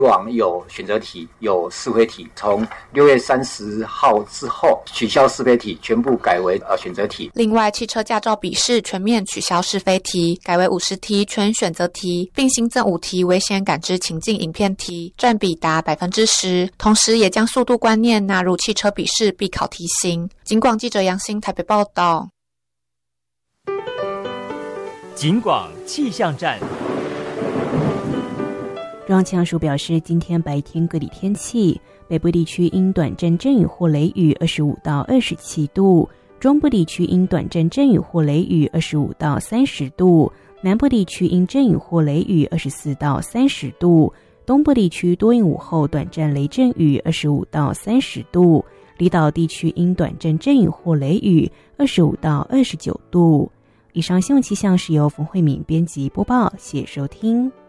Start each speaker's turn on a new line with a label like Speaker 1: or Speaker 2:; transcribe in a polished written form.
Speaker 1: 往有选择题，有是非题，从6月30号之后取消是非题，全部改为选择题。
Speaker 2: 另外，汽车驾照笔试全面取消是非题，改为50题全选择题，并新增5题危险感知情境影片题，占比达 10%。同时，也将速度观念纳入汽车笔试必考题型。警广记者杨欣台北报道。
Speaker 3: 警广气象站。
Speaker 4: 中央气象署表示，今天白天各地天气，北部地区因短暂阵雨或雷雨25到27度，中部地区因短暂阵雨或雷雨25到30度，南部地区因阵雨或雷雨24到30度，东部地区多云午后短暂雷阵雨25到30度，离岛地区因短暂阵雨或雷雨25到29度。以上新闻气象是由冯慧敏编辑播报，谢谢收听。